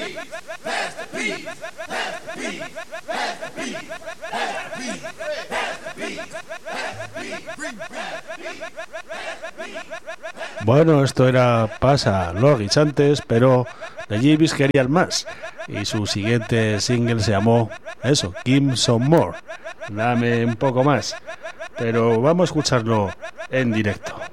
Bueno, esto era Pasa los guisantes, pero The Jeeves querían más y su siguiente single se llamó eso, Give Some More, dame un poco más, pero vamos a escucharlo en directo.